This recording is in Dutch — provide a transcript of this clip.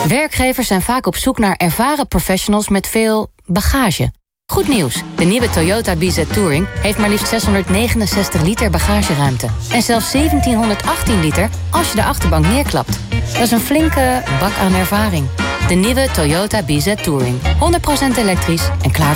Werkgevers zijn vaak op zoek naar ervaren professionals met veel bagage. Goed nieuws, de nieuwe Toyota BZ Touring heeft maar liefst 669 liter bagageruimte. En zelfs 1718 liter als je de achterbank neerklapt. Dat is een flinke bak aan ervaring. De nieuwe Toyota BZ Touring. 100% elektrisch en klaar voor